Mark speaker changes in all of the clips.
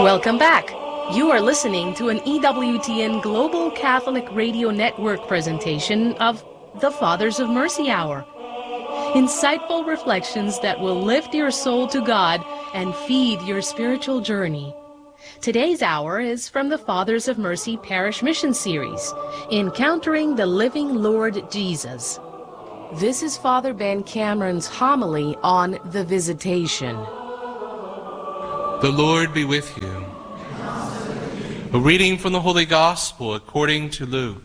Speaker 1: Welcome back. You are listening to an EWTN Global Catholic Radio Network presentation of the Fathers of Mercy Hour. Insightful reflections that will lift your soul to God and feed your spiritual journey. Today's hour is from the Fathers of Mercy Parish Mission Series, Encountering the Living Lord Jesus. This is Father Ben Cameron's homily on the Visitation.
Speaker 2: The Lord be with you. A reading from the Holy Gospel according to Luke.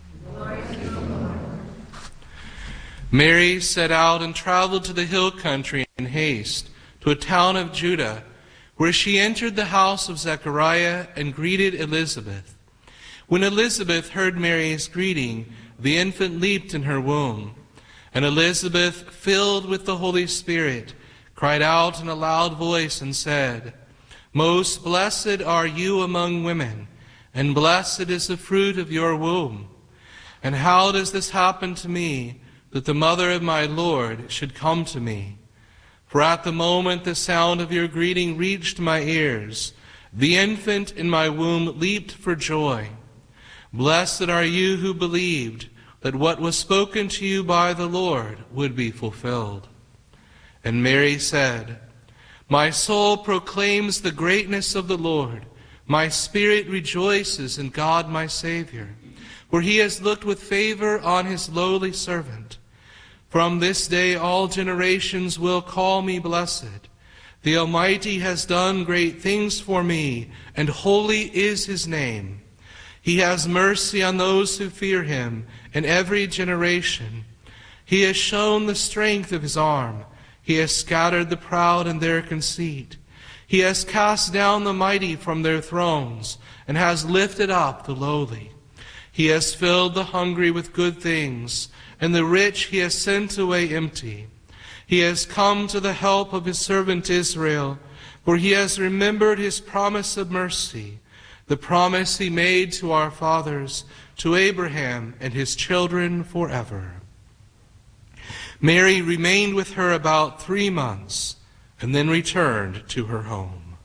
Speaker 2: Mary set out and traveled to the hill country in haste to a town of Judah, where she entered the house of Zechariah and greeted Elizabeth. When Elizabeth heard Mary's greeting, the infant leaped in her womb, and Elizabeth, filled with the Holy Spirit, cried out in a loud voice and said, "Most blessed are you among women, and blessed is the fruit of your womb. And how does this happen to me, that the mother of my Lord should come to me? For at the moment the sound of your greeting reached my ears, the infant in my womb leaped for joy. Blessed are you who believed that what was spoken to you by the Lord would be fulfilled." And Mary said, "My soul proclaims the greatness of the Lord. My spirit rejoices in God my Savior, for he has looked with favor on his lowly servant. From this day all generations will call me blessed. The Almighty has done great things for me, and holy is his name. He has mercy on those who fear him in every generation. He has shown the strength of his arm. He has scattered the proud in their conceit. He has cast down the mighty from their thrones and has lifted up the lowly. He has filled the hungry with good things, and the rich he has sent away empty. He has come to the help of his servant Israel, for he has remembered his promise of mercy, the promise he made to our fathers, to Abraham and his children forever." Mary remained with her about 3 months and then returned to her home.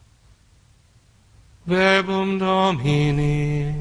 Speaker 2: Verbum Domini.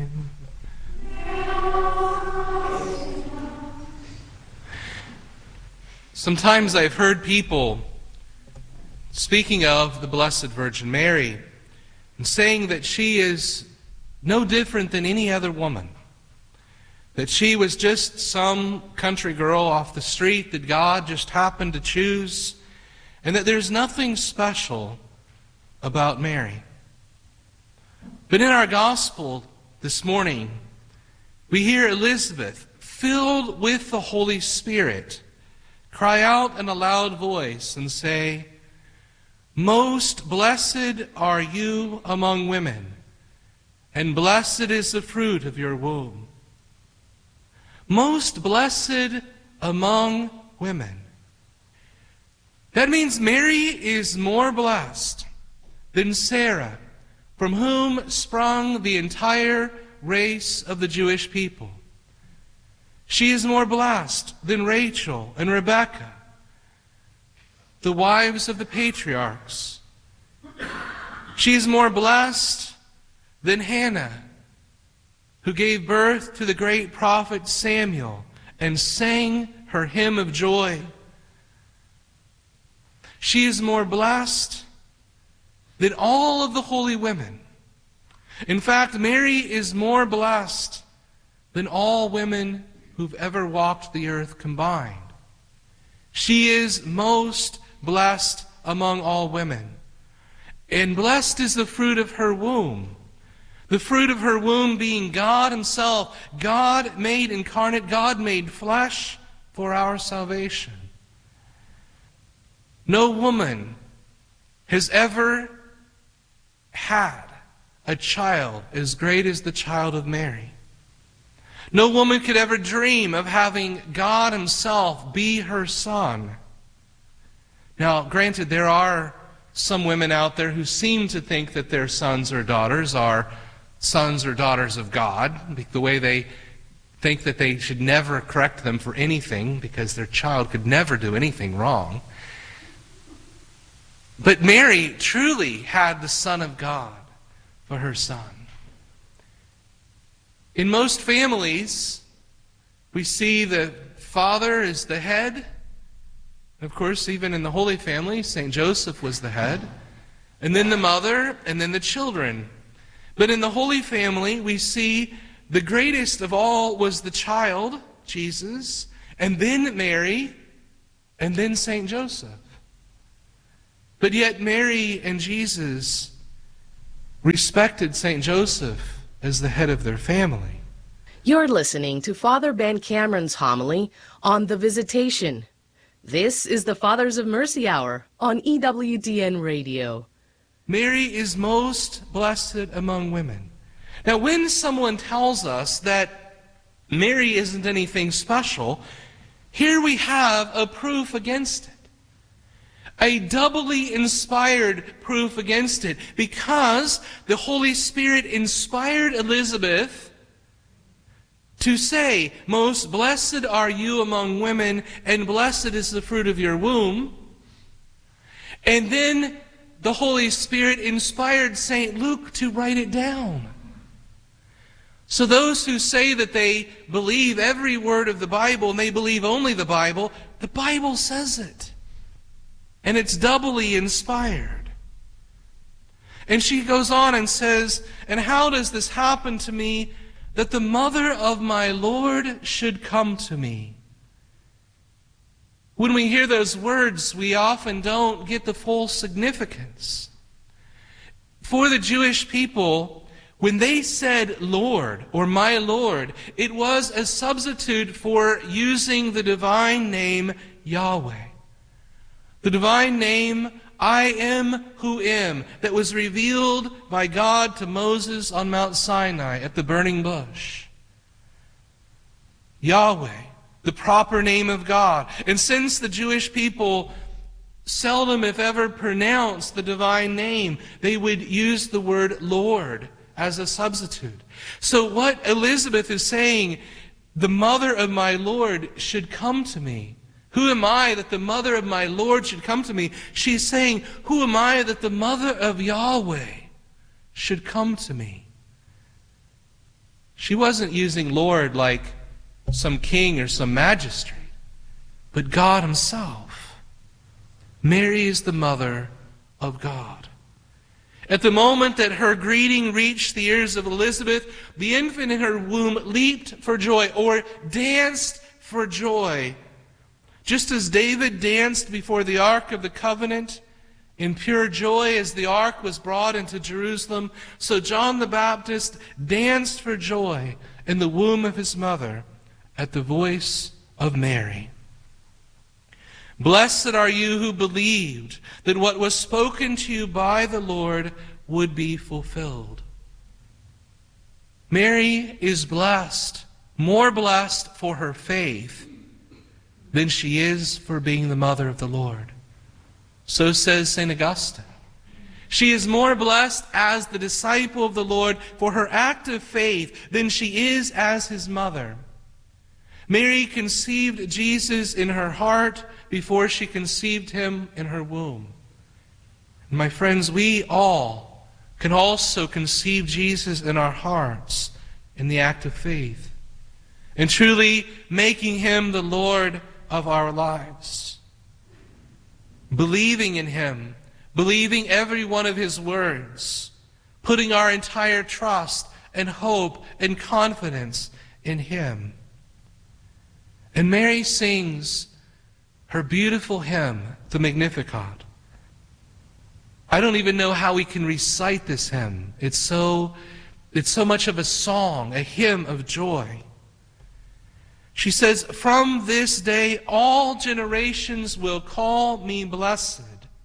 Speaker 2: Sometimes I've heard people speaking of the Blessed Virgin Mary and saying that she is no different than any other woman. That she was just some country girl off the street that God just happened to choose, and that there's nothing special about Mary. But in our gospel this morning, we hear Elizabeth, filled with the Holy Spirit, cry out in a loud voice and say, "Most blessed are you among women, and blessed is the fruit of your womb." Most blessed among women. That means Mary is more blessed than Sarah, from whom sprung the entire race of the Jewish people. She is more blessed than Rachel and Rebekah, the wives of the patriarchs. She is more blessed than Hannah, who gave birth to the great prophet Samuel and sang her hymn of joy. She is more blessed than all of the holy women. In fact, Mary is more blessed than all women who've ever walked the earth combined. She is most blessed among all women. And blessed is the fruit of her womb. The fruit of her womb being God himself, God made incarnate, God made flesh for our salvation. No woman has ever had a child as great as the child of Mary. No woman could ever dream of having God himself be her son. Now, granted, there are some women out there who seem to think that their sons or daughters are sons or daughters of God, the way they think that they should never correct them for anything because their child could never do anything wrong. But Mary truly had the Son of God, for her son. In most families, we see the father is the head. Of course, even in the Holy Family, St. Joseph was the head. And then the mother, and then the children. But in the Holy Family, we see the greatest of all was the child, Jesus, and then Mary, and then St. Joseph. But yet Mary and Jesus respected St. Joseph as the head of their family.
Speaker 1: You're listening to Father Ben Cameron's homily on The Visitation. This is the Fathers of Mercy Hour on EWTN Radio.
Speaker 2: Mary is most blessed among women. Now, when someone tells us that Mary isn't anything special, here we have a proof against it. A doubly inspired proof against it, because the Holy Spirit inspired Elizabeth to say, "Most blessed are you among women, and blessed is the fruit of your womb." And then the Holy Spirit inspired St. Luke to write it down. So those who say that they believe every word of the Bible and they believe only the Bible says it. And it's doubly inspired. And she goes on and says, "And how does this happen to me, that the mother of my Lord should come to me?" When we hear those words, we often don't get the full significance. For the Jewish people, when they said Lord or my Lord, it was a substitute for using the divine name Yahweh. The divine name, I am who am, that was revealed by God to Moses on Mount Sinai at the burning bush. Yahweh, the proper name of God. And since the Jewish people seldom, if ever, pronounced the divine name, they would use the word Lord as a substitute. So what Elizabeth is saying, the mother of my Lord should come to me. Who am I that the mother of my Lord should come to me? She's saying, who am I that the mother of Yahweh should come to me? She wasn't using Lord like some king or some magistrate, but God Himself. Mary is the mother of God. At the moment that her greeting reached the ears of Elizabeth, the infant in her womb leaped for joy, or danced for joy. Just as David danced before the Ark of the Covenant in pure joy as the Ark was brought into Jerusalem, so John the Baptist danced for joy in the womb of his mother at the voice of Mary. Blessed are you who believed that what was spoken to you by the Lord would be fulfilled. Mary is blessed, more blessed for her faith than she is for being the mother of the Lord. So says St. Augustine. She is more blessed as the disciple of the Lord for her act of faith than she is as His mother. Mary conceived Jesus in her heart before she conceived Him in her womb. And my friends, we all can also conceive Jesus in our hearts in the act of faith, and truly making Him the Lord of our lives. Believing in Him, believing every one of His words, putting our entire trust and hope and confidence in Him. And Mary sings her beautiful hymn, the Magnificat. I don't even know how we can recite this hymn. It's so much of a song, a hymn of joy. She says, "From this day all generations will call me blessed."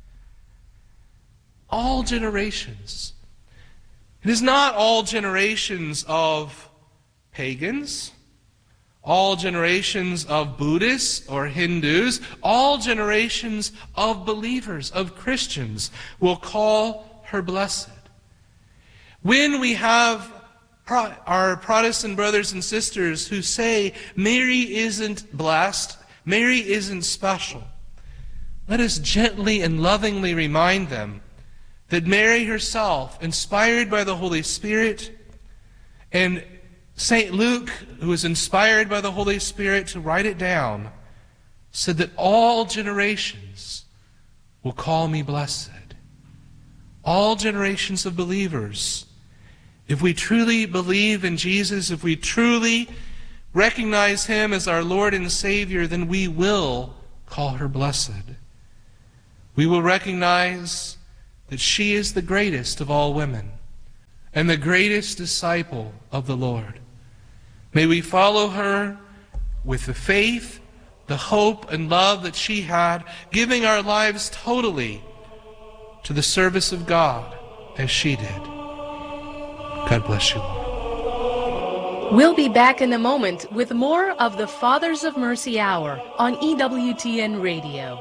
Speaker 2: All generations. It is not all generations of pagans, all generations of Buddhists or Hindus, all generations of believers, of Christians, will call her blessed. When we have our Protestant brothers and sisters who say Mary isn't blessed, Mary isn't special, let us gently and lovingly remind them that Mary herself, inspired by the Holy Spirit, and St. Luke, who was inspired by the Holy Spirit to write it down, said that all generations will call me blessed. All generations of believers. If we truly believe in Jesus, if we truly recognize Him as our Lord and Savior, then we will call her blessed. We will recognize that she is the greatest of all women and the greatest disciple of the Lord. May we follow her with the faith, the hope, and love that she had, giving our lives totally to the service of God as she did. God bless you all.
Speaker 1: We'll be back in a moment with more of the Fathers of Mercy Hour on EWTN Radio.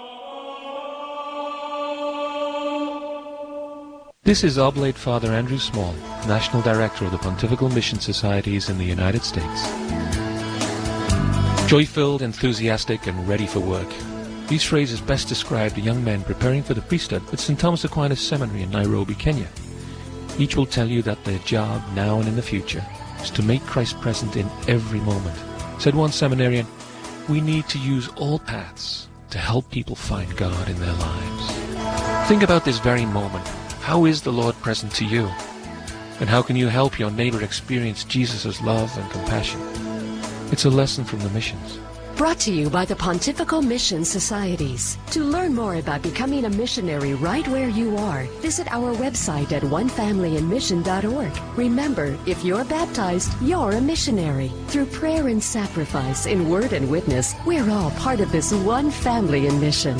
Speaker 3: This is Oblate Father Andrew Small, National Director of the Pontifical Mission Societies in the United States. Joy-filled, enthusiastic, and ready for work. These phrases best describe the young men preparing for the priesthood at St. Thomas Aquinas Seminary in Nairobi, Kenya. Each will tell you that their job, now and in the future, is to make Christ present in every moment. Said one seminarian, we need to use all paths to help people find God in their lives. Think about this very moment. How is the Lord present to you? And how can you help your neighbor experience Jesus' love and compassion? It's a lesson from the missions.
Speaker 4: Brought to you by the Pontifical Mission Societies. To learn more about becoming a missionary right where you are, visit our website at onefamilyinmission.org. Remember, if you're baptized, you're a missionary. Through prayer and sacrifice, in word and witness, we're all part of this one family in mission.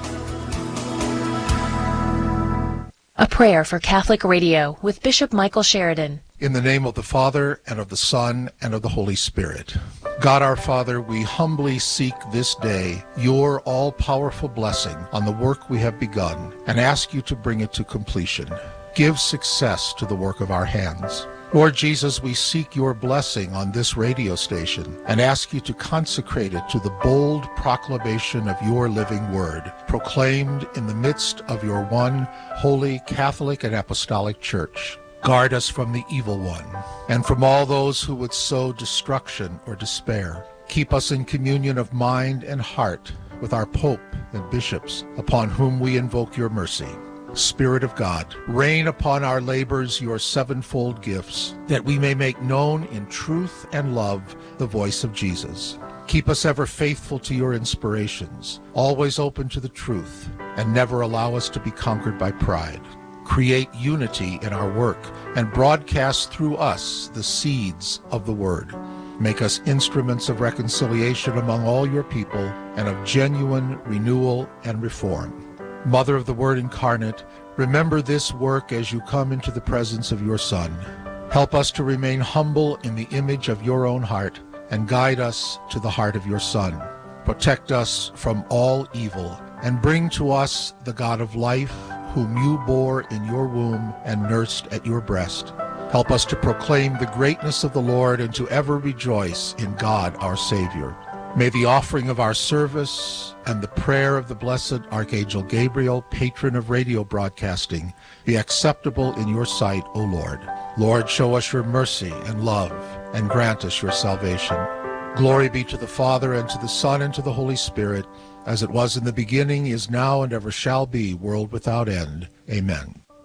Speaker 5: A prayer for Catholic Radio with Bishop Michael Sheridan.
Speaker 6: In the name of the Father, and of the Son, and of the Holy Spirit. God our Father, we humbly seek this day your all-powerful blessing on the work we have begun, and ask you to bring it to completion. Give success to the work of our hands. Lord Jesus, we seek your blessing on this radio station, and ask you to consecrate it to the bold proclamation of your living word, proclaimed in the midst of your one holy Catholic and Apostolic Church. Guard us from the evil one, and from all those who would sow destruction or despair. Keep us in communion of mind and heart with our Pope and bishops, upon whom we invoke your mercy. Spirit of God, rain upon our labors your sevenfold gifts, that we may make known in truth and love the voice of Jesus. Keep us ever faithful to your inspirations, always open to the truth, and never allow us to be conquered by pride. Create unity in our work, and broadcast through us the seeds of the Word. Make us instruments of reconciliation among all your people, and of genuine renewal and reform. Mother of the Word incarnate, remember this work as you come into the presence of your Son. Help us to remain humble in the image of your own heart, and guide us to the heart of your Son. Protect us from all evil, and bring to us the God of life, whom you bore in your womb and nursed at your breast. Help us to proclaim the greatness of the Lord, and to ever rejoice in God our Savior. May the offering of our service and the prayer of the blessed Archangel Gabriel, patron of radio broadcasting, be acceptable in your sight, O Lord. Lord, show us your mercy and love, and grant us your salvation. Glory be to the Father, and to the Son, and to the Holy Spirit, as it was in the beginning, is now, and ever shall be, world without end. Amen.